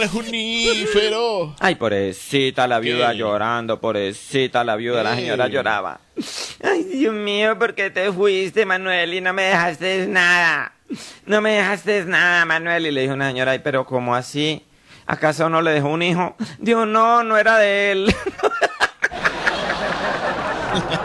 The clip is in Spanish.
Junífero. Ay, pobrecita la viuda ¿Qué? llorando, pobrecita la viuda, la señora lloraba. Ay, Dios mío, ¿por qué te fuiste, Manuel? Y no me dejaste nada. No me dejaste nada, Manuel. Y le dijo una señora, ay, pero ¿cómo así? ¿Acaso no le dejó un hijo? Dijo, no, no era de él.